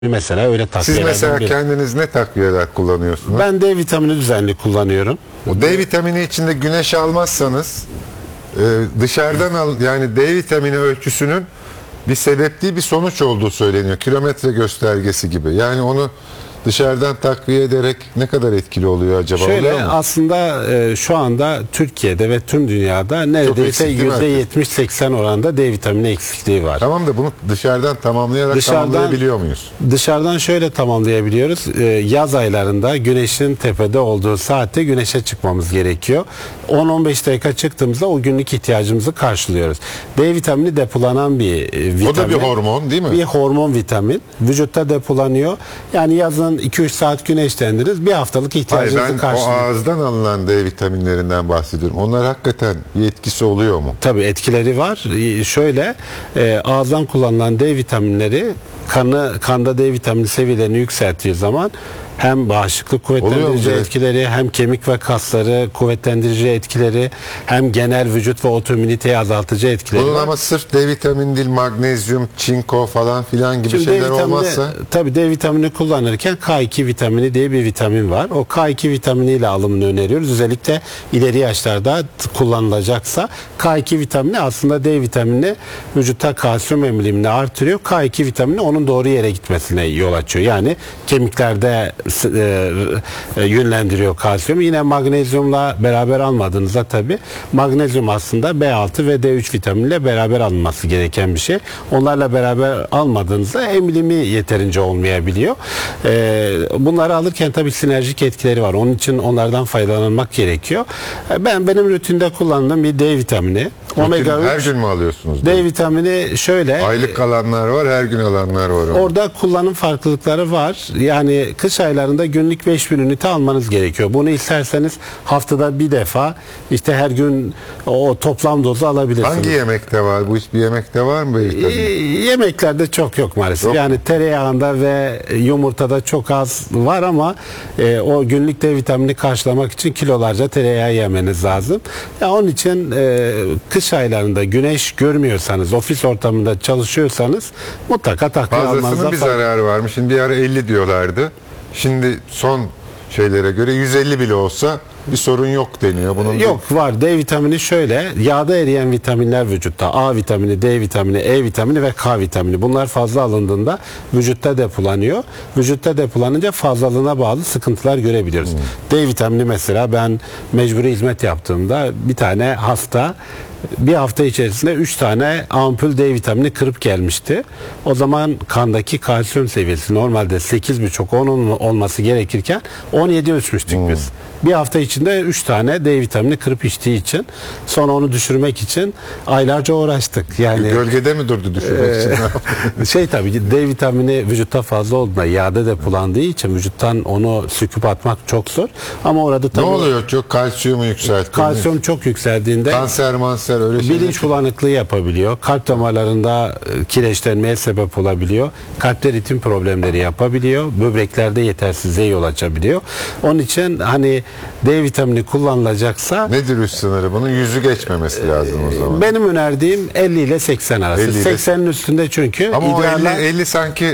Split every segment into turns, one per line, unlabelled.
Mesela öyle takviyelerden
Siz mesela
biri.
kendiniz ne takviyeler kullanıyorsunuz?
Ben D vitamini düzenli kullanıyorum.
O D vitamini içinde güneş almazsanız dışarıdan yani D vitamini ölçüsünün bir sebep değil bir sonuç olduğu söyleniyor. Kilometre göstergesi gibi. Yani onu dışarıdan takviye ederek ne kadar etkili oluyor acaba?
Şöyle aslında şu anda Türkiye'de ve tüm dünyada neredeyse %70-80 oranında D vitamini eksikliği var.
Tamam da bunu dışarıdan tamamlayarak tamamlayabiliyor muyuz?
Dışarıdan şöyle tamamlayabiliyoruz. Yaz aylarında güneşin tepede olduğu saatte güneşe çıkmamız gerekiyor. 10-15 dakika çıktığımızda o günlük ihtiyacımızı karşılıyoruz. D vitamini depolanan bir vitamin.
O da bir hormon değil mi?
Bir hormon vitamin. Vücutta depolanıyor. Yani yazın 2-3 saat güneşlendiririz. Bir haftalık ihtiyacınızı karşılıyor.
Ben o ağızdan alınan D vitaminlerinden bahsediyorum. Onlar hakikaten bir etkisi oluyor mu?
Tabii etkileri var. Şöyle ağızdan kullanılan D vitaminleri kanda D vitamini seviyelerini yükselttiği zaman hem bağışıklık kuvvetlendirici etkileri, hem kemik ve kasları kuvvetlendirici etkileri, hem genel vücut ve otoimmüniteyi azaltıcı etkileri
bunun
var.
ama sırf D vitamini değil, magnezyum, çinko falan filan gibi şeyler olmazsa?
Tabii D vitamini kullanırken K2 vitamini diye bir vitamin var. O K2 vitaminiyle alımını öneriyoruz. Özellikle ileri yaşlarda kullanılacaksa K2 vitamini aslında D vitamini vücutta kalsiyum emilimini artırıyor. K2 vitamini onun doğru yere gitmesine yol açıyor. Yani kemiklerde yönlendiriyor kalsiyum. Yine magnezyumla beraber almadığınızda tabi magnezyum aslında B6 ve D3 vitaminiyle beraber alınması gereken bir şey. Onlarla beraber almadığınızda emilimi yeterince olmayabiliyor. Bunları alırken tabi sinerjik etkileri var. Onun için onlardan faydalanmak gerekiyor. Benim rutinde kullandığım bir D vitamini. Omega 3.
Her gün mü alıyorsunuz?
D vitamini şöyle.
Aylık alanlar var, her gün alanlar var.
Orada kullanım farklılıkları var. Yani kış aylarında günlük 5000 ünite almanız gerekiyor. Bunu isterseniz haftada bir defa işte her gün o toplam dozu alabilirsiniz.
Hangi yemekte var? Bu hiçbir yemekte var mı?
Yemeklerde çok yok maalesef.
Yok.
Yani tereyağında ve yumurtada çok az var ama o günlük D vitamini karşılamak için kilolarca tereyağı yemeniz lazım. Onun için kış aylarında güneş görmüyorsanız, ofis ortamında çalışıyorsanız mutlaka takviye almanızda
fazlasının bir zararı varmış. Şimdi bir ara 50 diyorlardı. Şimdi son şeylere göre 150 bile olsa bir sorun yok deniyor. Bunun
yok var. D vitamini şöyle, yağda eriyen vitaminler vücutta. A vitamini, D vitamini, E vitamini ve K vitamini. Bunlar fazla alındığında vücutta depolanıyor. Vücutta depolanınca fazlalığına bağlı sıkıntılar görebiliyoruz. D vitamini mesela ben mecburi hizmet yaptığımda bir tane hasta bir hafta içerisinde 3 tane ampul D vitamini kırıp gelmişti. O zaman kandaki kalsiyum seviyesi normalde 8,5-10 olması gerekirken 17 ölçmüştük biz. Bir hafta içinde 3 tane D vitamini kırıp içtiği için, sonra onu düşürmek için aylarca uğraştık. Yani
gölgede mi durdu düşürmek için?
Tabii D vitamini vücutta fazla olduğunda yağda depolandığı için vücuttan onu söküp atmak çok zor. Ama orada tabii
ne oluyor? Çok kalsiyumu yükseltti.
Kalsiyum çok yükseldiğinde
kanser öyle şeyler.
Bilinç bulanıklığı yapabiliyor. Kalp damarlarında kireçlenmeye sebep olabiliyor. Kalpte ritim problemleri yapabiliyor. Böbreklerde yetersizliğe yol açabiliyor. Onun için hani D vitamini kullanılacaksa
nedir üst sınırı? Bunun 100'ü geçmemesi lazım o zaman.
Benim önerdiğim 50 ile 80 arası. 80'in üstünde çünkü
ama idrarla... 50 sanki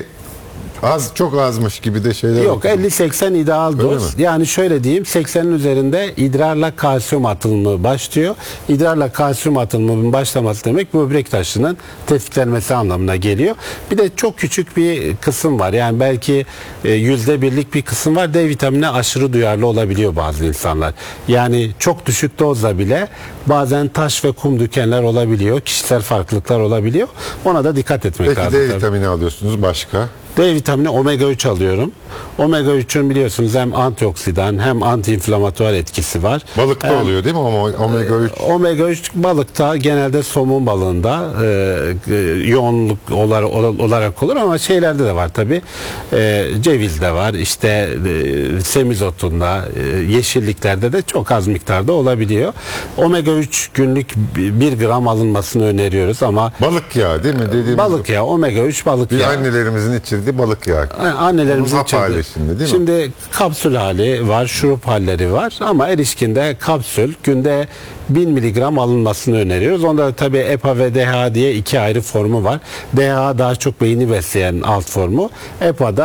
çok azmış gibi de şeyler.
Yok, 50-80 ideal doz. Yani şöyle diyeyim, 80'in üzerinde idrarla kalsiyum atılımı başlıyor. İdrarla kalsiyum atılımının başlaması demek böbrek taşının tetiklenmesi anlamına geliyor. Bir de çok küçük bir kısım var. Yani belki %1'lik bir kısım var. D vitamine aşırı duyarlı olabiliyor bazı insanlar. Yani çok düşük dozla bile bazen taş ve kum dökenler olabiliyor. Kişisel farklılıklar olabiliyor. Ona da dikkat etmek lazım.
Peki D vitamini alıyorsunuz, başka?
D vitamini omega 3 alıyorum. Omega 3'ün biliyorsunuz hem antioksidan hem antiinflamatuar etkisi var.
Balıkta oluyor değil mi omega 3?
Omega 3 balıkta genelde somun balığında yoğunluk olarak olur ama şeylerde de var tabi. Cevizde var, işte semizotunda, yeşilliklerde de çok az miktarda olabiliyor. Omega 3 günlük 1 gram alınmasını öneriyoruz ama
balık yağı değil mi?
Balık yağı, omega 3 balık yağı.
Annelerimizin içirdiği içirdiği balık yağı.
Annelerimizin
Bunun hap
içinde.
hali şimdi değil mi?
Şimdi kapsül hali var, şurup halleri var ama erişkinde kapsül günde 1000 miligram alınmasını öneriyoruz. Onda tabii EPA ve DHA diye iki ayrı formu var. DHA daha çok beyni besleyen alt formu. EPA da